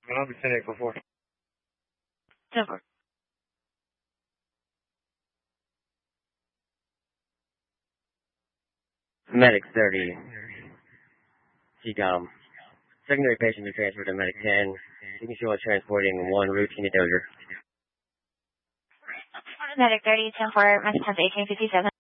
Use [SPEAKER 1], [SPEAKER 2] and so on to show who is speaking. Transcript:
[SPEAKER 1] I'll be 10-844.
[SPEAKER 2] 10-4.
[SPEAKER 3] Medic 30. CCOM. Secondary patient to transfer to Medic 10. Taking show transporting 1 routine to Dozier.
[SPEAKER 2] Medic 30, 10-4, message 1857.